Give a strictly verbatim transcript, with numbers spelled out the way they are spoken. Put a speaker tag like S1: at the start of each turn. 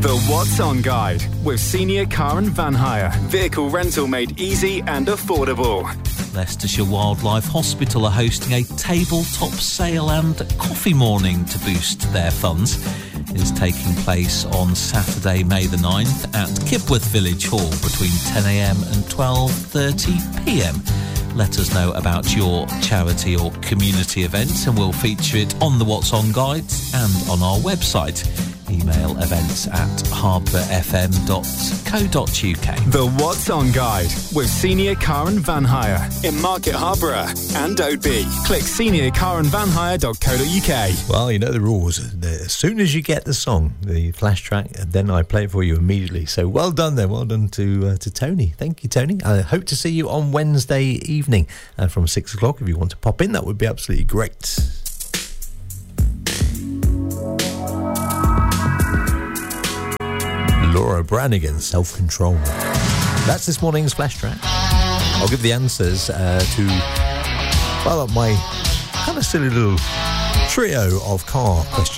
S1: The What's On Guide with Senior Car and Van Hire. Vehicle rental made easy and affordable.
S2: Leicestershire Wildlife Hospital are hosting a tabletop sale and coffee morning to boost their funds. It is taking place on Saturday, May the ninth at Kibworth Village Hall between ten a m and twelve thirty p m. Let us know about your charity or community event and we'll feature it on the What's On Guide and on our website. Email events at harbour f m dot co dot u k.
S1: The What's On Guide with Senior Car and Van Hire in Market Harborough and Oadby. Click senior car and van hire dot co dot u k.
S3: Well, you know the rules. As soon as you get the song, the flash track, then I play it for you immediately. So well done there. Well done to uh, to Tony. Thank you, Tony. I hope to see you on Wednesday evening uh, from six o'clock. If you want to pop in, that would be absolutely great. Laura Branigan, Self-Control. That's this morning's flash track. I'll give the answers uh, to, well, my kind of silly little trio of car questions.